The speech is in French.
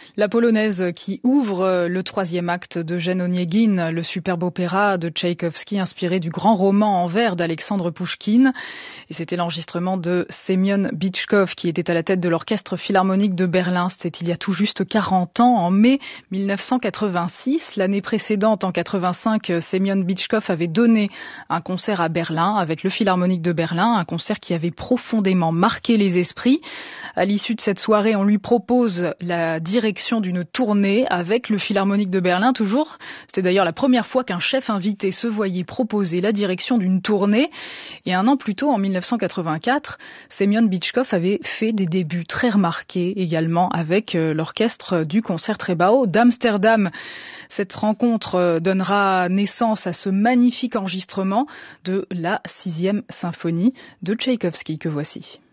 La polonaise qui ouvre le troisième acte d'Eugène Onegin, le superbe opéra de Tchaïkovski inspiré du grand roman en vers d'Alexandre Pouchkine. Et c'était l'enregistrement de Semyon Bitchkov qui était à la tête de l'Orchestre Philharmonique de Berlin. C'était il y a tout juste 40 ans, en mai 1986. L'année précédente, en 85, Semyon Bitchkov avait donné un concert à Berlin avec le Philharmonique de Berlin, un concert qui avait profondément marqué les esprits. À l'issue de cette soirée, on lui propose la direction d'une tournée avec le Philharmonique de Berlin, toujours. C'était d'ailleurs la première fois qu'un chef invité se voyait proposer la direction d'une tournée. Et un an plus tôt, en 1984, Semyon Bitchkov avait fait des débuts très remarqués également avec l'orchestre du Concertgebouw d'Amsterdam. Cette rencontre donnera naissance à ce magnifique enregistrement de la 6e symphonie de Tchaïkovski que voici.